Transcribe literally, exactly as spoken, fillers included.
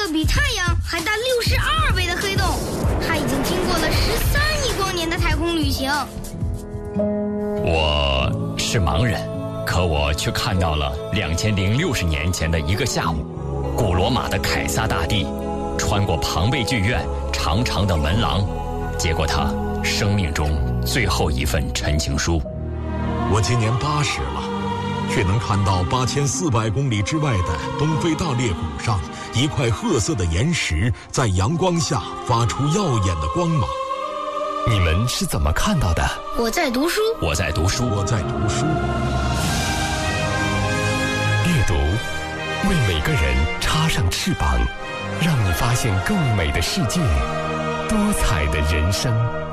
个比太阳还大六十二倍的黑洞，它已经经过了十三亿光年的太空旅行。 我是盲人，可我却看到了两千零六十年前的一个下午，古罗马的凯撒大帝穿过庞贝剧院长长的门廊，接过他生命中最后一份陈情书。 我今年八十了，却能看到八千四百公里之外的东非大裂谷上一块褐色的岩石在阳光下发出耀眼的光芒。 你们是怎么看到的？ 我在读书， 我在读书， 我在读书。 阅读为每个人插上翅膀，让你发现更美的世界，多彩的人生。